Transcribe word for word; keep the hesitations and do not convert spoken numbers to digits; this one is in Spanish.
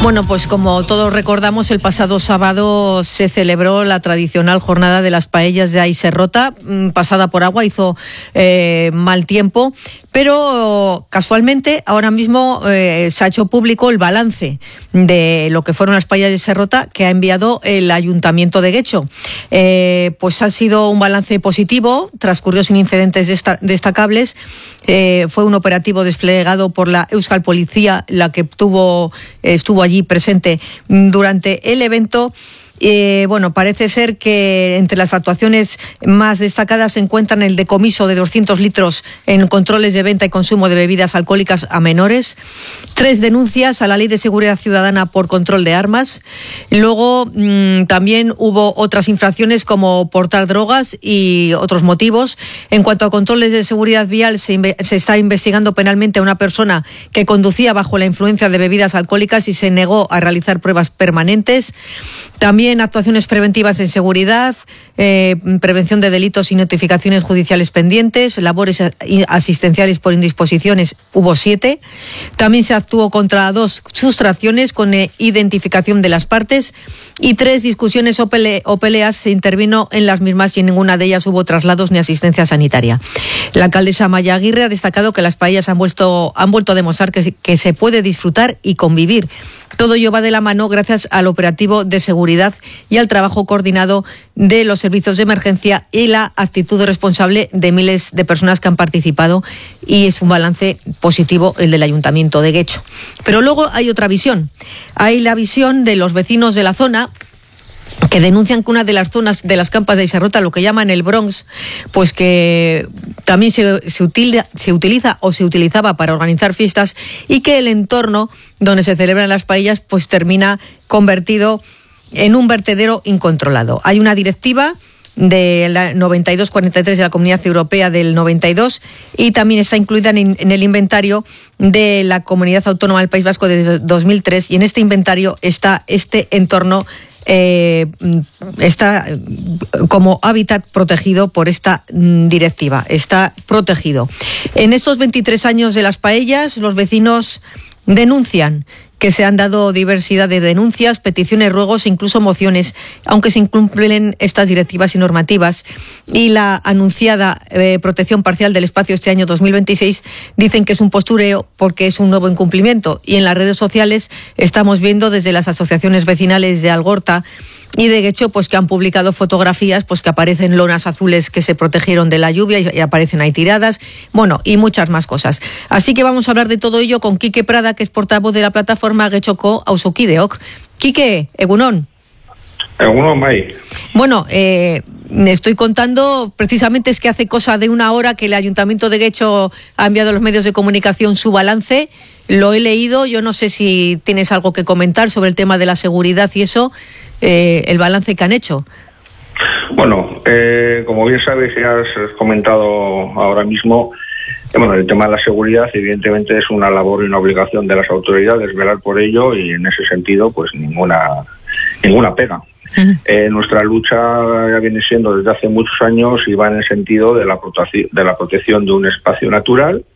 Bueno, pues como todos recordamos, el pasado sábado se celebró la tradicional jornada de las paellas de Aiserrota, pasada por agua, hizo eh, mal tiempo, pero casualmente ahora mismo eh, se ha hecho público el balance de lo que fueron las paellas de Aiserrota que ha enviado el Ayuntamiento de Guecho. Eh, pues ha sido un balance positivo, transcurrió sin incidentes desta- destacables, eh, fue un operativo desplegado por la Euskal Policía, la que tuvo, eh, estuvo allí presente durante el evento. Eh, bueno, parece ser que entre las actuaciones más destacadas se encuentran el decomiso de doscientos litros en controles de venta y consumo de bebidas alcohólicas a menores, tres denuncias a la Ley de Seguridad Ciudadana por control de armas. Luego mmm, también hubo otras infracciones como portar drogas y otros motivos. En cuanto a controles de seguridad vial, se, inve- se está investigando penalmente a una persona que conducía bajo la influencia de bebidas alcohólicas y se negó a realizar pruebas permanentes. También actuaciones preventivas en seguridad, eh, prevención de delitos y notificaciones judiciales pendientes, labores asistenciales por indisposiciones, hubo siete. También se actuó contra dos sustracciones con eh, identificación de las partes y tres discusiones o, pele- o peleas se intervino en las mismas y en ninguna de ellas hubo traslados ni asistencia sanitaria. La alcaldesa Maya Aguirre ha destacado que las paellas han vuelto, han vuelto a demostrar que, que se puede disfrutar y convivir. Todo ello va de la mano gracias al operativo de seguridad y al trabajo coordinado de los servicios de emergencia y la actitud responsable de miles de personas que han participado, y es un balance positivo el del Ayuntamiento de Guecho. Pero luego hay otra visión. Hay la visión de los vecinos de la zona, que denuncian que una de las zonas de las campas de Aiserrota, lo que llaman el Bronx, pues que también se, se, utiliza, se utiliza o se utilizaba para organizar fiestas, y que el entorno donde se celebran las paellas pues termina convertido en un vertedero incontrolado. Hay una directiva de la noventa y dos cuarenta y tres de la Comunidad Europea del noventa y dos y también está incluida en, en el inventario de la Comunidad Autónoma del País Vasco de dos mil tres, y en este inventario está este entorno Eh, está como hábitat protegido por esta directiva, está protegido. En estos veintitrés años de las paellas, los vecinos denuncian que se han dado diversidad de denuncias, peticiones, ruegos e incluso mociones, aunque se incumplen estas directivas y normativas. Y la anunciada eh, protección parcial del espacio este año dos mil veintiséis dicen que es un postureo porque es un nuevo incumplimiento. Y en las redes sociales estamos viendo desde las asociaciones vecinales de Algorta y de Guecho pues que han publicado fotografías pues que aparecen lonas azules que se protegieron de la lluvia y, y aparecen ahí tiradas, bueno, y muchas más cosas. Así que vamos a hablar de todo ello con Quique Prada, que es portavoz de la plataforma Guechoko Auzokideok. Quique, egunon. Egunon, Mai. Bueno, eh, estoy contando, precisamente es que hace cosa de una hora que el Ayuntamiento de Guecho ha enviado a los medios de comunicación su balance. Lo he leído, yo no sé si tienes algo que comentar sobre el tema de la seguridad y eso, eh, el balance que han hecho. Bueno, eh, como bien sabes, ya has comentado ahora mismo, eh, bueno, el tema de la seguridad evidentemente es una labor y una obligación de las autoridades velar por ello, y en ese sentido pues ninguna ninguna pega. Uh-huh. Eh, nuestra lucha ya viene siendo desde hace muchos años y va en el sentido de la protección de la protección de un espacio natural